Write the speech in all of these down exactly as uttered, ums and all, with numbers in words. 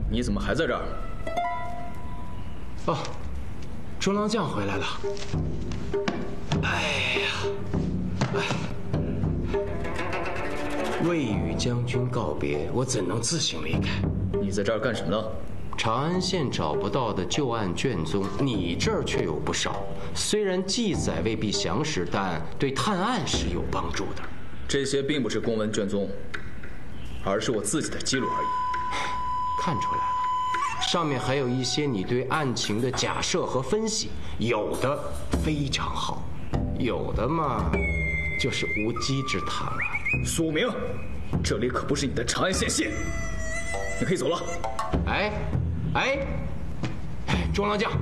你怎么还在这儿？ 哦，中郎将回来了。哎呀，哎，未与将军告别，我怎能自行离开？ 你在这儿干什么呢？ 长安县找不到的旧案卷宗，你这儿却有不少。虽然记载未必详实，但对探案是有帮助的。 这些并不是公文卷宗，而是我自己的记录而已。 看出来了，上面还有一些你对案情的假设和分析，有的非常好，有的嘛，就是无稽之谈了。 苏明，这里可不是你的长安县县，你可以走了。 哎，哎，中郎将，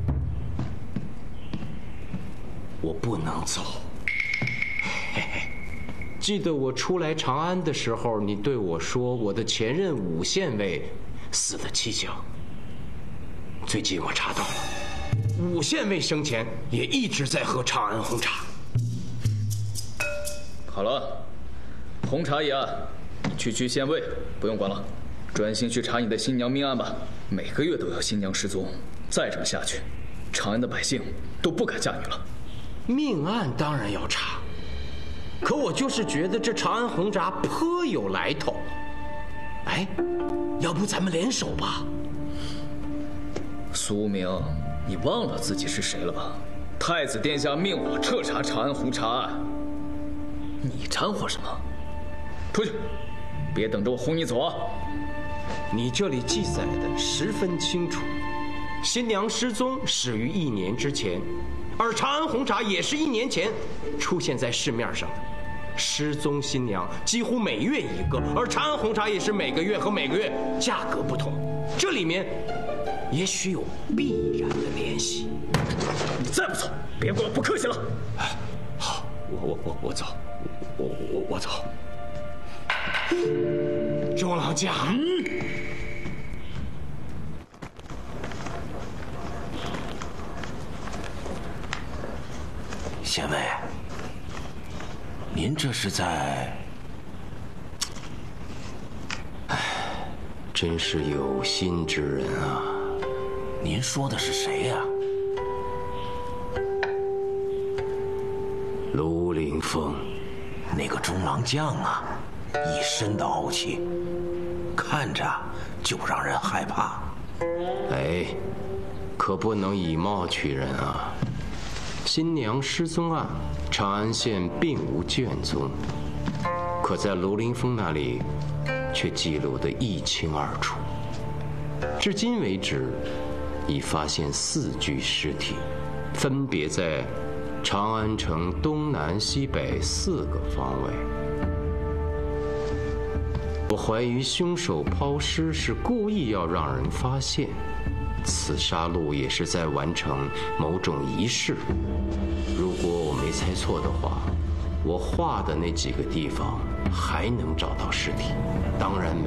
我不能走。嘿嘿，记得我初来长安的时候，你对我说我的前任五县尉死得蹊跷。最近我查到了，五县尉生前也一直在喝长安红茶。 好了，红茶一案，你区区县尉不用管了，专心去查你的新娘命案吧。每个月都有新娘失踪，再这么下去，长安的百姓都不敢嫁女了。 命案当然要查，可我就是觉得这长安红茶颇有来头。哎，要不咱们联手吧？ 苏明，你忘了自己是谁了吧？太子殿下命我彻查长安红茶案，你掺和什么？出去，别等着我轰你走啊！ 你这里记载的十分清楚，新娘失踪始于一年之前，而长安红茶也是一年前出现在市面上的。失踪新娘几乎每月一个，而长安红茶也是每个月和每个月价格不同，这里面也许有必然的联系。 你再不走，别怪我不客气了。 好，我我我我走，我我我走。中郎将。嗯， 县尉，您这是在…… 哎，真是有心之人啊！ 您说的是谁呀？ 卢凌风， 那个中郎将啊，一身的傲气，看着就让人害怕。 哎，可不能以貌取人啊！新娘失踪案，长安县并无卷宗，可在卢凌风那里，却记录得一清二楚。至今为止，已发现四具尸体，分别在长安城东南西北四个方位。我怀疑凶手抛尸是故意要让人发现，此杀戮也是在完成某种仪式。如果我没猜错的话，我画的那几个地方还能找到尸体，当然没